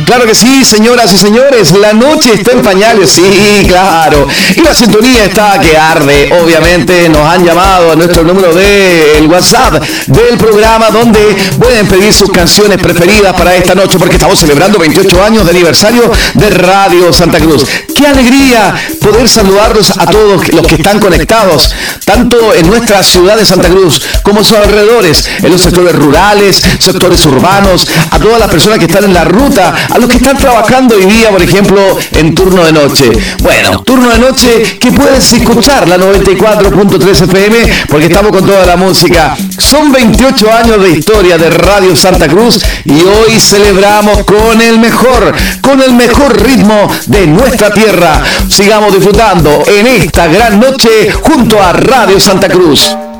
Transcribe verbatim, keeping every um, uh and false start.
Claro que sí, señoras y señores, la noche está en pañales, sí, claro. Y la sintonía está que arde, obviamente. Nos han llamado a nuestro número de el WhatsApp del programa, donde pueden pedir sus canciones preferidas para esta noche, porque estamos celebrando veintiocho años de aniversario de Radio Santa Cruz. ¡Qué alegría poder saludarlos a todos los que están conectados, tanto en nuestra ciudad de Santa Cruz como en sus alrededores, en los sectores rurales, sectores urbanos, a todas las personas que están en la ruta, a los que están trabajando hoy día, por ejemplo, en turno de noche. Bueno, turno de noche que puedes escuchar la noventa y cuatro punto tres F M, porque estamos con toda la música. Son veintiocho años de historia de Radio Santa Cruz y hoy celebramos con el mejor, con el mejor ritmo de nuestra tierra. Sigamos disfrutando en esta gran noche junto a Radio Santa Cruz.